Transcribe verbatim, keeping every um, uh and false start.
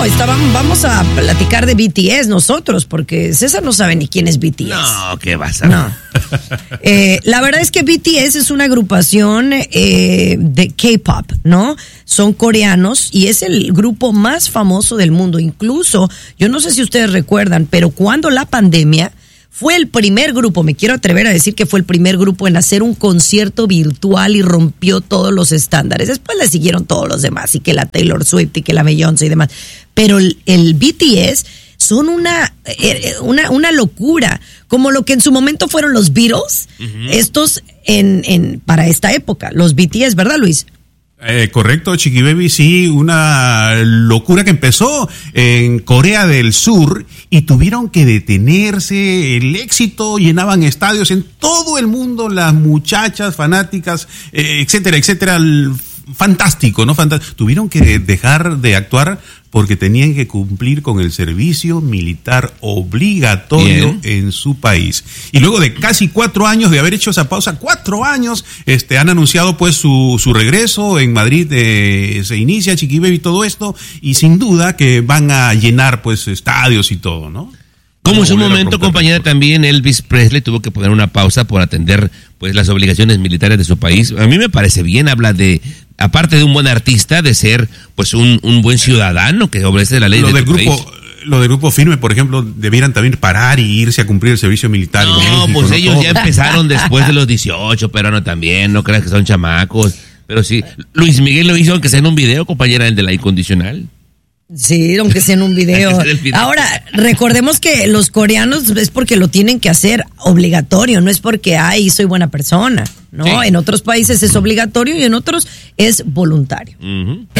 No, estaban, vamos a platicar de B T S nosotros, porque César no sabe ni quién es B T S. No, ¿qué vas a No. Eh, la verdad es que B T S es una agrupación eh, de K-pop, ¿no? Son coreanos y es el grupo más famoso del mundo. Incluso, yo no sé si ustedes recuerdan, pero cuando la pandemia fue el primer grupo, me quiero atrever a decir que fue el primer grupo en hacer un concierto virtual y rompió todos los estándares. Después le siguieron todos los demás, y que la Taylor Swift y que la Beyoncé y demás. Pero el, el B T S son una, una, una locura, como lo que en su momento fueron los Beatles, uh-huh. estos en, en, para esta época, los B T S, ¿verdad, Luis? Eh, correcto, Chiqui Baby, sí, una locura que empezó en Corea del Sur y tuvieron que detenerse, el éxito, llenaban estadios en todo el mundo, las muchachas fanáticas, eh, etcétera, etcétera, el, fantástico, ¿no? Fantástico. Tuvieron que dejar de actuar porque tenían que cumplir con el servicio militar obligatorio Bien. en su país. Y luego de casi cuatro años de haber hecho esa pausa, cuatro años, este, han anunciado pues su, su regreso en Madrid, eh, se inicia Chiqui Baby todo esto, y sin duda que van a llenar pues estadios y todo, ¿no? Como en su momento, compañera, también Elvis Presley tuvo que poner una pausa por atender pues las obligaciones militares de su país. A mí me parece bien, habla de, aparte de un buen artista, de ser pues un, un buen ciudadano que obedece la ley lo de del tu grupo país. Lo del grupo Firme, por ejemplo, debieran también parar y irse a cumplir el servicio militar. No, en México, pues ¿no? ellos Todo. ya empezaron después de los dieciocho, pero no también, no creas que son chamacos. Pero sí, Luis Miguel lo hizo aunque sea en un video, compañera, el de la incondicional. Sí, aunque sea en un video. video. Ahora, recordemos que los coreanos es porque lo tienen que hacer obligatorio, no es porque, ay, soy buena persona, ¿no? Sí. En otros países es obligatorio y en otros es voluntario. Uh-huh.